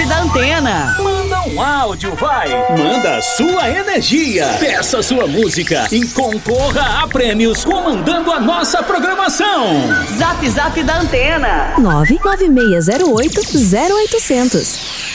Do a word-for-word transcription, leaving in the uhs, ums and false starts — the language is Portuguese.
Zap da Antena. Manda um áudio, vai. Manda a sua energia. Peça a sua música e concorra a prêmios comandando a nossa programação. Zap Zap da Antena. nove nove seis zero oito zero oitocentos.